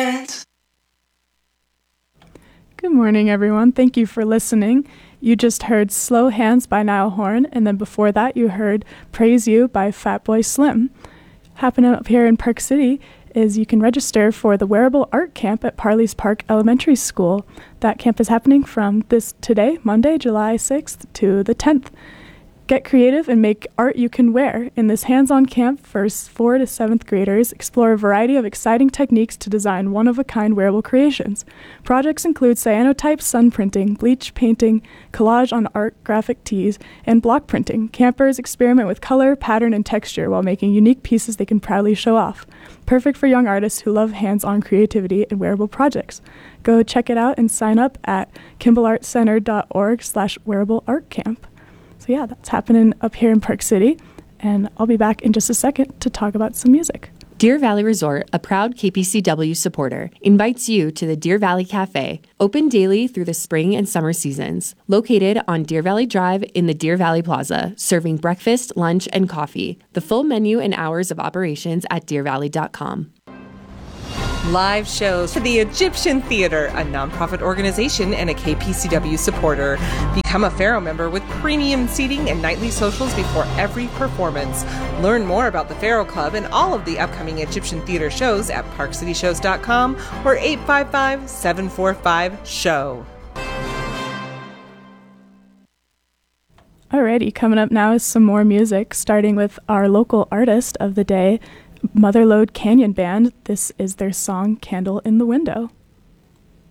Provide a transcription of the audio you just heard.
Good morning, everyone. Thank you for listening. You just heard Slow Hands by Niall Horan, and then before that you heard Praise You by Fatboy Slim. Happening up here in Park City is you can register for the Wearable Art Camp at Parleys Park Elementary School. That camp is happening from today, Monday, July 6th to the 10th. Get creative and make art you can wear. In this hands-on camp for 4th to 7th graders, explore a variety of exciting techniques to design one-of-a-kind wearable creations. Projects include cyanotype sun printing, bleach painting, collage on art graphic tees, and block printing. Campers experiment with color, pattern, and texture while making unique pieces they can proudly show off. Perfect for young artists who love hands-on creativity and wearable projects. Go check it out and sign up at kimbellartcenter.org/wearableartcamp. So yeah, that's happening up here in Park City, and I'll be back in just a second to talk about some music. Deer Valley Resort, a proud KPCW supporter, invites you to the Deer Valley Cafe, open daily through the spring and summer seasons. Located on Deer Valley Drive in the Deer Valley Plaza, serving breakfast, lunch, and coffee. The full menu and hours of operations at deervalley.com. Live shows for the Egyptian Theater, a nonprofit organization and a KPCW supporter. Become a Pharaoh member with premium seating and nightly socials before every performance. Learn more about the Pharaoh Club and all of the upcoming Egyptian Theater shows at parkcityshows.com or 855-745-SHOW. Alrighty, coming up now is some more music, starting with our local artist of the day, Motherlode Canyon Band. This is their song, Candle in the Window.